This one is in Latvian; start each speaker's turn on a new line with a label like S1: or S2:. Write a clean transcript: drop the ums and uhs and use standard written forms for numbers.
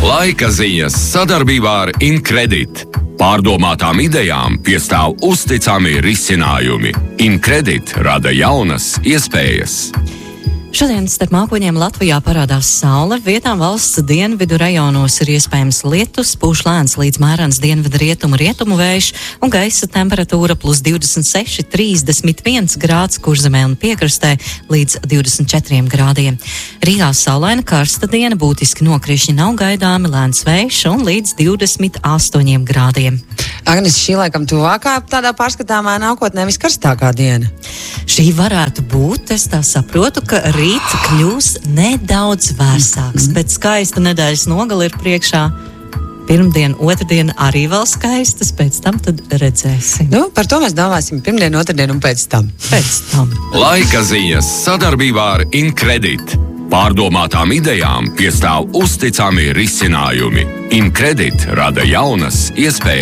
S1: Laika ziņas sadarbībā ar Incredit. Pārdomātām idejām piestāv uzticami risinājumi. Incredit rada jaunas iespējas.
S2: Šodien starp mākoņiem Latvijā parādās saule, vietām valsts dienvidu rajonos ir iespējams lietus, pūš lēns līdz mērens dienvidu rietumu vējš un gaisa temperatūra plus 26, 31 grāds Kurzemē un piekrastē līdz 24 grādiem. Rīgā saulaina karsta diena, būtiski nokrišņi nav gaidāmi, lēns vējš un līdz 28 grādiem.
S3: Agnes, šī laikam tuvākā tādā pārskatāmā nākotnē viskarstākā diena.
S2: Šī varētu būt, es tā saprotu, ka rīt kļūs nedaudz vēsāks, bet skaista nedēļas nogale ir priekšā. Pirmdien, otrdien arī vēl skaistas, pēc tam tad redzēsim.
S3: Par to mēs domāsim pirmdien, otrdien un pēc tam.
S1: Laika ziņas sadarbībā ar Incredit. Pārdomātām idejām piestāv uzticami risinājumi. Incredit rada jaunas iespējas.